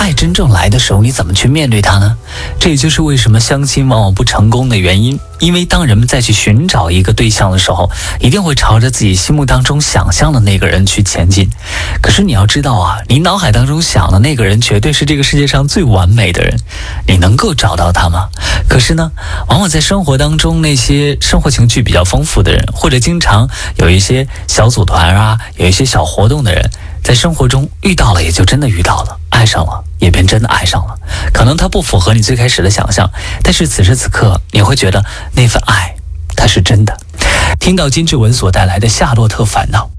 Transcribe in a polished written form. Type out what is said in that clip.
爱真正来的时候，你怎么去面对它呢？这也就是为什么相亲往往不成功的原因。因为当人们再去寻找一个对象的时候，一定会朝着自己心目当中想象的那个人去前进。可是你要知道啊，你脑海当中想的那个人绝对是这个世界上最完美的人，你能够找到他吗？可是呢，往往在生活当中，那些生活情趣比较丰富的人，或者经常有一些小组团啊，有一些小活动的人，在生活中遇到了也就真的遇到了，爱上了也便真的爱上了。可能它不符合你最开始的想象，但是此时此刻你会觉得那份爱它是真的。听到金志文所带来的《夏洛特烦恼》，